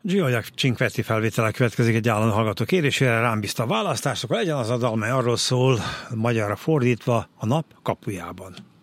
Giolyak Cinquetti felvétele következik egy állandó hallgató kérésére, rám bízta a választást, akkor legyen az a dal, mely arról szól, magyarra fordítva, a nap kapujában.